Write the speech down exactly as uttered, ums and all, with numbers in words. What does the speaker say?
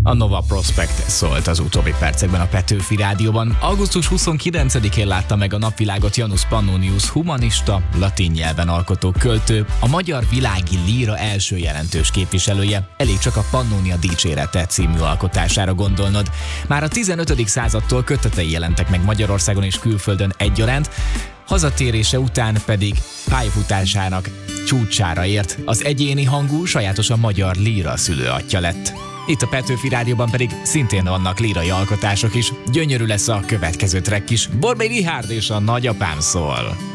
A Nova Prospekt szólt az utóbbi percekben a Petőfi Rádióban. augusztus huszonkilencedikén látta meg a napvilágot Janus Pannonius, humanista, latin nyelven alkotó költő, a magyar világi líra első jelentős képviselője. Elég csak a Pannonia dicsérete című alkotására gondolnod. Már a tizenötödik századtól kötetei jelentek meg Magyarországon és külföldön egyaránt, hazatérése után pedig pályafutásának csúcsára ért. Az egyéni hangú, sajátosan magyar líra szülőatja lett. Itt a Petőfi Rádióban pedig szintén vannak lírai alkotások is. Gyönyörű lesz a következő track is. Borbély Richárd és a Nagyapám szól.